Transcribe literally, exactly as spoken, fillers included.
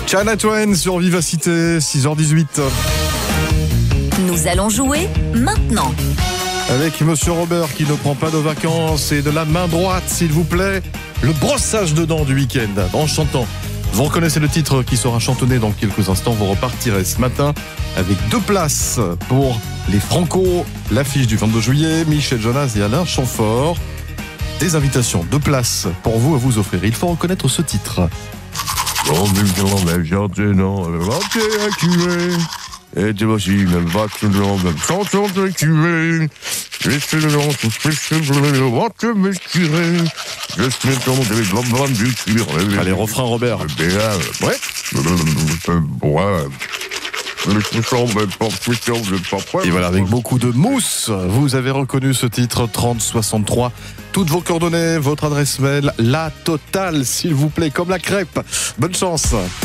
Shania Twain sur Vivacité, six heures dix-huit. Nous allons jouer maintenant. Avec Monsieur Robert qui ne prend pas de vacances et de la main droite, s'il vous plaît, le brossage de dents du week-end en chantant. Vous reconnaissez le titre qui sera chantonné dans quelques instants. Vous repartirez ce matin avec deux places pour les Franco, l'affiche du vingt-deux juillet, Michel Jonas et Alain Chamfort. Des invitations, deux places pour vous à vous offrir. Il faut reconnaître ce titre. Et tu vas suivre le vaccin de l'homme, sans te tuer. Je suis le nom, tout ce que je veux, on va te m'escurer. Je suis le nom de l'homme du cuir. Allez, refrain, Robert. Ouais. Et voilà, avec beaucoup de mousse, vous avez reconnu ce titre, trente soixante-trois. Toutes vos coordonnées, votre adresse mail, la totale, s'il vous plaît, comme la crêpe. Bonne chance.